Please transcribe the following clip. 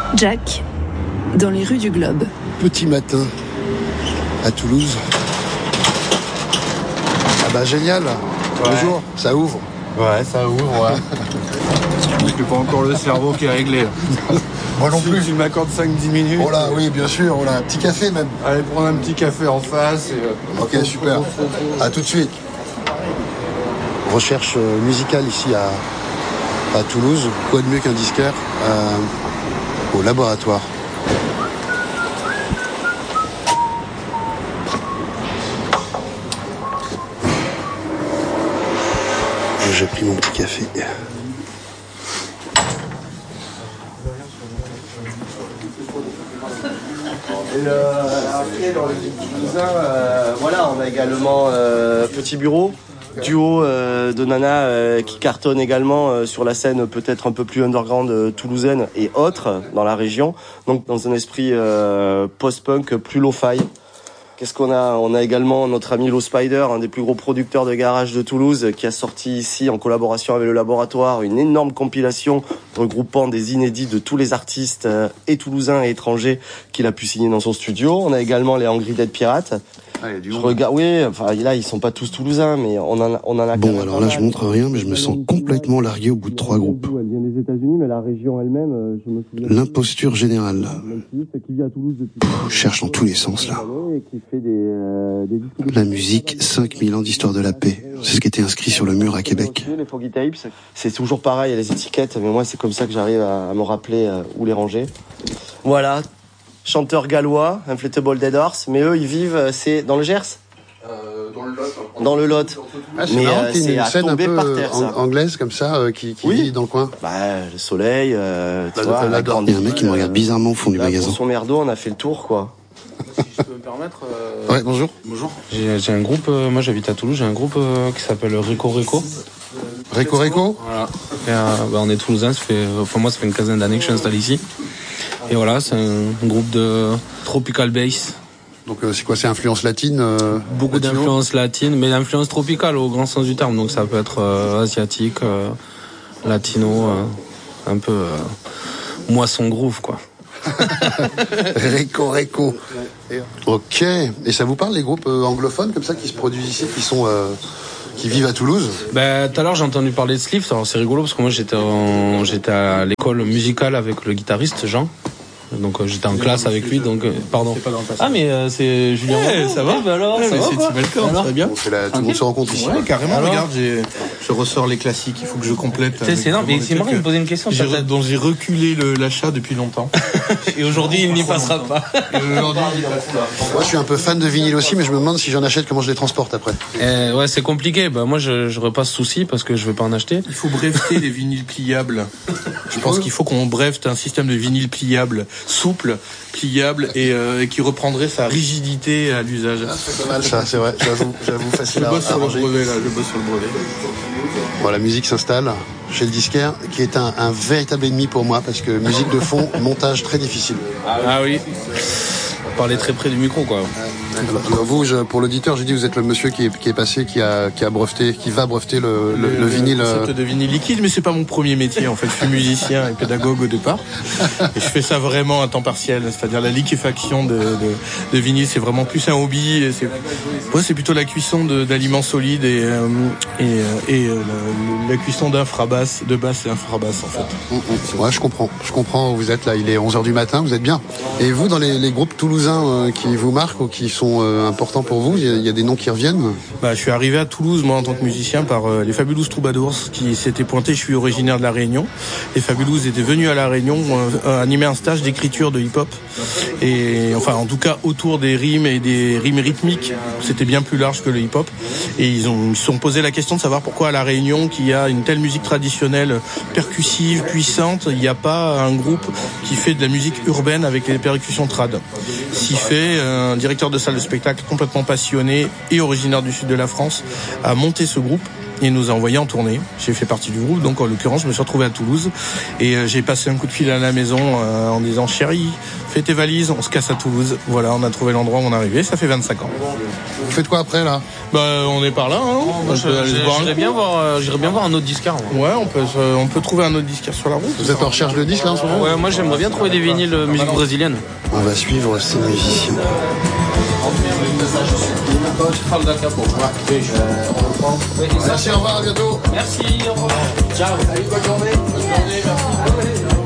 Jack, dans les rues du Globe. Petit matin à Toulouse. Ah bah génial. Ouais. Bonjour, ça ouvre. Ouais, ça ouvre, ouais. J'ai pas encore le cerveau qui est réglé. Moi non plus. Tu m'accordes 5-10 minutes. Oh là, oui, bien sûr. Oh là, un petit café même. Allez prendre un petit café en face. Ok, super. À tout de suite. Recherche musicale ici à Toulouse. Quoi de mieux qu'un disquaire au laboratoire. J'ai pris mon petit café. Et après, dans le Toulousain, voilà, on a également Petit Bureau, duo de nanas qui cartonne également sur la scène peut-être un peu plus underground toulousaine et autres dans la région. Donc dans un esprit post-punk plus lo-fi. Qu'est-ce qu'on a ? On a également notre ami Low Spider, un des plus gros producteurs de garage de Toulouse, qui a sorti ici, en collaboration avec le laboratoire, une énorme compilation regroupant des inédits de tous les artistes et toulousains et étrangers qu'il a pu signer dans son studio. On a également les Angry Dead Pirates. Ah, je regarde, oui, enfin là ils sont pas tous toulousains, mais on en a. Bon, alors là je montre rien, mais je me sens complètement largué au bout de 3 groupes. Elle vient des États-Unis, mais la région elle-même, je me souviens. L'imposture générale. Je cherche dans tous les sens là. La musique, 5000 ans d'histoire de la paix. C'est ce qui était inscrit sur le mur à Québec. Les Foggy Tapes, c'est toujours pareil, les étiquettes, mais moi c'est comme ça que j'arrive à me rappeler où les ranger. Voilà. Chanteur gallois, Inflatable Dead Horse, mais eux ils vivent, c'est dans le Gers, dans le Lot. Dans le Lot. Ah, c'est marrant, c'est une à scène un tomber peu par terre, ça. anglaise comme ça, qui Oui. vit dans le coin. Bah, le soleil, tu vois, la grande. Il y a un mec qui me regarde bizarrement au fond du magasin. Son merdo, on a fait le tour, quoi. Si je peux me permettre. Ouais, bonjour. Bonjour. J'ai un groupe, moi j'habite à Toulouse, j'ai un groupe qui s'appelle Réco Réco. Réco Réco. Voilà. Et, on est toulousains, ça fait une quinzaine d'années que je suis installé ici. Et voilà, c'est un groupe de tropical bass. Donc c'est quoi, c'est influence latine Beaucoup d'influence latine, mais d'influence tropicale au grand sens du terme. Donc ça peut être asiatique, latino, un peu moisson groove, quoi. Réco Réco. Ok. Et ça vous parle les groupes anglophones comme ça qui se produisent ici, qui vivent à Toulouse? Tout à l'heure j'ai entendu parler de Slift. Alors c'est rigolo parce que moi j'étais à l'école musicale avec le guitariste Jean. Donc j'étais en classe avec lui, donc pardon. Ah mais c'est Julien. Ça va. Alors ça va. C'est Timelcore, très bien. Tout le monde se rencontre ici. Ouais, carrément. Alors, regarde, je ressors les classiques. Il faut que je complète. C'est énorme. Mais c'est marrant de me poser une question. Dont j'ai reculé l'achat depuis longtemps. Et aujourd'hui il n'y passera pas. Moi je suis un peu fan de vinyle aussi, mais je me demande si j'en achète, comment je les transporte après. Ouais, c'est compliqué. Bah moi je repasse souci parce que je vais pas en acheter. Il faut breveter les vinyles pliables. Je pense qu'il faut qu'on brevete un système de vinyle pliable, souple, pliable et qui reprendrait sa rigidité à l'usage. Ah, c'est pas mal ça, c'est vrai. J'avoue facile à Je bosse sur le brevet. Bon, la musique s'installe chez le disquaire, qui est un véritable ennemi pour moi, parce que musique de fond, montage très difficile. Ah oui. Parler très près du micro, quoi. Alors vous, pour l'auditeur, j'ai dit, vous êtes le monsieur qui est passé, qui va breveter le vinyle. C'est de vinyle liquide, mais c'est pas mon premier métier, en fait. Je suis musicien et pédagogue au départ. Et je fais ça vraiment à temps partiel. C'est-à-dire la liquéfaction de vinyle, c'est vraiment plus un hobby. Et c'est plutôt la cuisson d'aliments solides et la cuisson d'infrabasse, de basse et infrabasse, en fait. Ouais, je comprends où vous êtes là. Il est 11h du matin, vous êtes bien. Et vous, dans les groupes toulousains qui vous marquent ou qui sont importants pour vous, il y a des noms qui reviennent? Je suis arrivé à Toulouse, moi, en tant que musicien, par les Fabulous Troubadours, qui s'étaient pointés. Je suis originaire de La Réunion. Les Fabulous étaient venus à La Réunion animer un stage d'écriture de hip-hop. Et enfin, en tout cas, autour des rimes et des rimes rythmiques. C'était bien plus large que le hip-hop. Et ils se sont posé la question de savoir pourquoi à La Réunion, qui a une telle musique traditionnelle, percussive, puissante, il n'y a pas un groupe qui fait de la musique urbaine avec les percussions trad. S'y fait un directeur de salle de spectacle complètement passionné et originaire du sud de la France a monté ce groupe Il nous a envoyé en tournée. J'ai fait partie du groupe, donc en l'occurrence, je me suis retrouvé à Toulouse et j'ai passé un coup de fil à la maison en disant chérie, fais tes valises, on se casse à Toulouse. Voilà, on a trouvé l'endroit où on est arrivé. Ça fait 25 ans. Vous faites quoi après là? On est par là. Hein. J'irais bien voir un autre disquaire. Ouais, on peut trouver un autre disquaire sur la route. Vous êtes en recherche de disques là en ce moment? Ouais, moi j'aimerais bien trouver des vinyles musique brésilienne. On va suivre ces musiciens. Merci, au revoir, à bientôt. Merci, au revoir. Ciao. Allez, bonne journée. Bonne journée, merci.